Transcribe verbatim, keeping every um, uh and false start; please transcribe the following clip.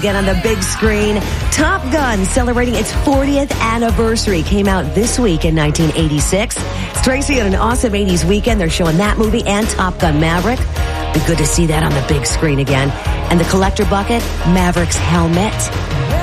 Again on the big screen, Top Gun celebrating its fortieth anniversary. Came out this week in nineteen eighty-six. Tracy had an awesome eighties weekend. They're showing that movie and Top Gun Maverick. Be good to see that on the big screen again. And the collector bucket, Maverick's helmet.